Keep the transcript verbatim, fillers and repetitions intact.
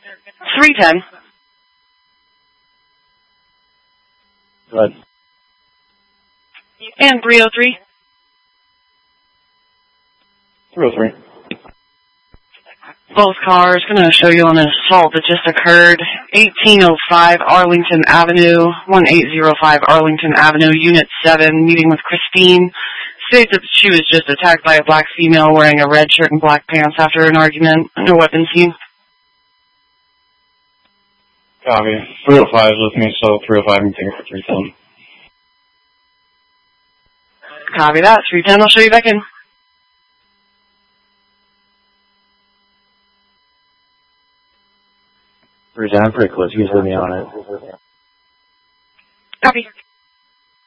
three ten. Go ahead. And three oh three. three oh three. Both cars going to show you on an assault that just occurred. eighteen oh five Arlington Avenue, eighteen oh five Arlington Avenue, Unit seven, meeting with Christine. States that she was just attacked by a black female wearing a red shirt and black pants after an argument. No weapons seen. Copy. three oh five is with me, so three oh five can take it for three ten. Copy that. three ten, I'll show you back in. three ten, I'm pretty close. You can put me on it. Copy.